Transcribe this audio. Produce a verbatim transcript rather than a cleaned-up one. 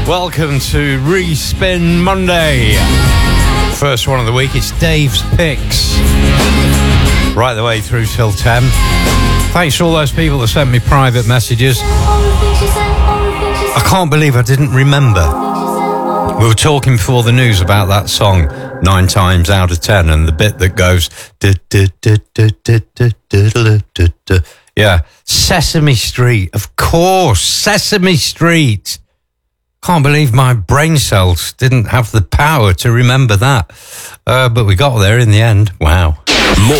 Welcome to Respin Monday. First one of the week, it's Dave's Picks. Right the way through till ten. Thanks to all those people that sent me private messages. I can't believe I didn't remember. We were talking before the news about that song, Nine Times Out of Ten, and the bit that goes... Yeah, Sesame Street, of course, Sesame Street. Can't believe my brain cells didn't have the power to remember that. Uh, but we got there in the end. Wow. More